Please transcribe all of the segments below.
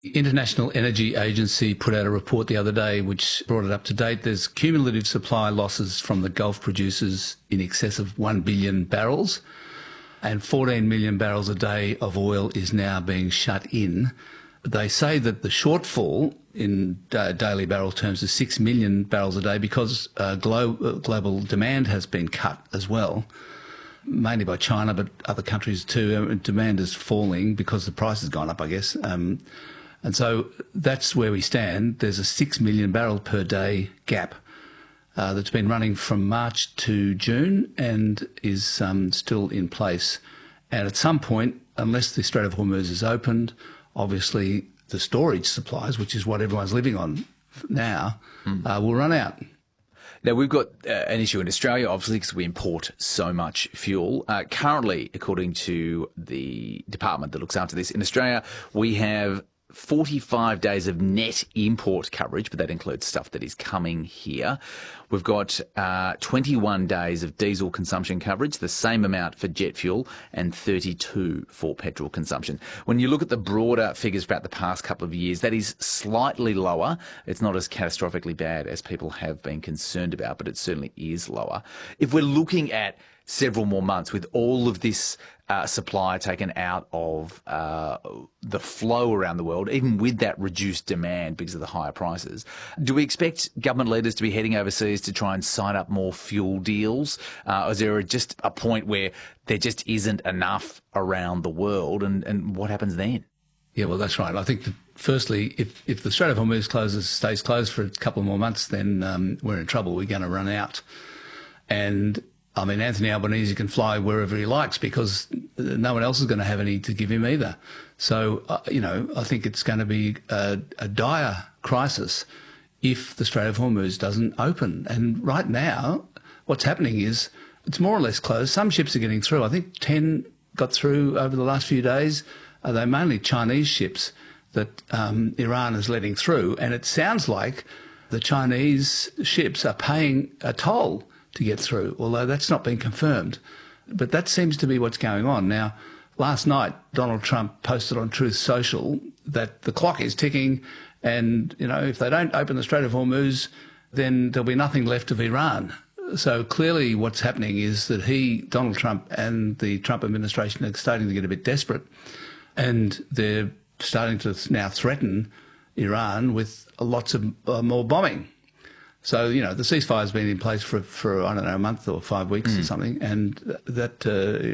International Energy Agency put out a report the other day which brought it up to date. There's cumulative supply losses from the Gulf producers in excess of 1 billion barrels, and 14 million barrels a day of oil is now being shut in. They say that the shortfall in daily barrel terms is 6 million barrels a day because global demand has been cut as well, mainly by China, but other countries too. Demand is falling because the price has gone up, I guess. And so that's where we stand. There's a 6 million barrel per day gap that's been running from March to June and is still in place. And at some point, unless the Strait of Hormuz is opened, obviously the storage supplies, which is what everyone's living on now, will run out. Now, we've got an issue in Australia, obviously, because we import so much fuel. Currently, according to the department that looks after this, in Australia, we have 45 days of net import coverage, but that includes stuff that is coming here. We've got 21 days of diesel consumption coverage, the same amount for jet fuel, and 32 for petrol consumption. When you look at the broader figures throughout the past couple of years, that is slightly lower. It's not as catastrophically bad as people have been concerned about, but it certainly is lower. If we're looking at several more months with all of this supply taken out of the flow around the world, even with that reduced demand because of the higher prices, do we expect government leaders to be heading overseas to try and sign up more fuel deals? Or is there just a point where there just isn't enough around the world, and what happens then? Yeah, well, that's right. I think that firstly, if the Strait of Hormuz stays closed for a couple more months, then we're in trouble. We're going to run out. And I mean, Anthony Albanese can fly wherever he likes because no one else is going to have any to give him either. So, I think it's going to be a dire crisis if the Strait of Hormuz doesn't open. And right now, what's happening is it's more or less closed. Some ships are getting through. I think 10 got through over the last few days. They're mainly Chinese ships that Iran is letting through. And it sounds like the Chinese ships are paying a toll to get through, although that's not been confirmed. But that seems to be what's going on. Now, last night, Donald Trump posted on Truth Social that the clock is ticking and, if they don't open the Strait of Hormuz, then there'll be nothing left of Iran. So clearly what's happening is that Donald Trump and the Trump administration are starting to get a bit desperate, and they're starting to now threaten Iran with lots of more bombing. So, the ceasefire has been in place for I don't know, a month or 5 weeks or something. And that,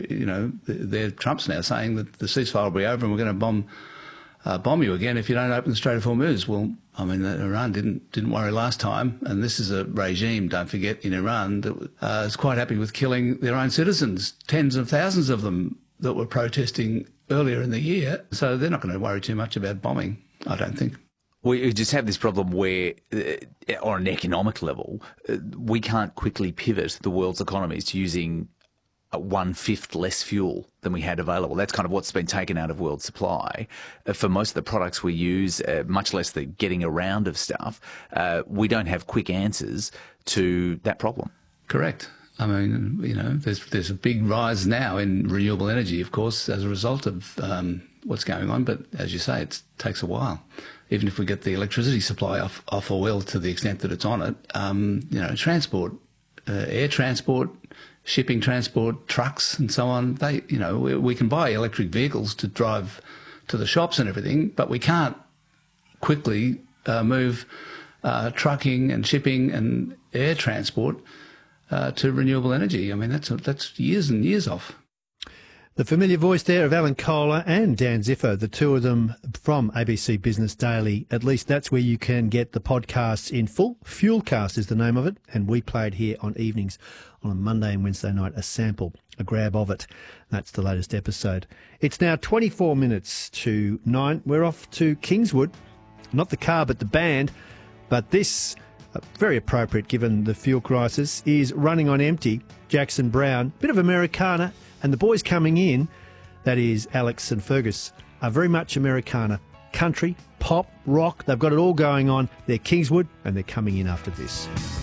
Trump's now saying that the ceasefire will be over and we're going to bomb you again if you don't open the Strait of Hormuz. Well, I mean, Iran didn't worry last time. And this is a regime, don't forget, in Iran that is quite happy with killing their own citizens, tens of thousands of them that were protesting earlier in the year. So they're not going to worry too much about bombing, I don't think. We just have this problem where, on an economic level, we can't quickly pivot the world's economies to using 1/5 less fuel than we had available. That's kind of what's been taken out of world supply. For most of the products we use, much less the getting around of stuff, we don't have quick answers to that problem. Correct. I mean, there's a big rise now in renewable energy, of course, as a result of what's going on. But as you say, it takes a while. Even if we get the electricity supply off oil to the extent that it's on it, transport, air transport, shipping transport, trucks and so on, we can buy electric vehicles to drive to the shops and everything, but we can't quickly move trucking and shipping and air transport to renewable energy. I mean, that's years and years off. The familiar voice there of Alan Kohler and Dan Ziffer, the two of them from ABC Business Daily. At least that's where you can get the podcasts in full. Fuelcast is the name of it, and we played here on evenings on a Monday and Wednesday night a grab of it. That's the latest episode. It's now 24 minutes to 9. We're off to Kingswood. Not the car, but the band. But this, very appropriate given the fuel crisis, is Running on Empty. Jackson Browne, bit of Americana. And the boys coming in, that is Alex and Fergus, are very much Americana. Country, pop, rock, they've got it all going on. They're Kingswood and they're coming in after this.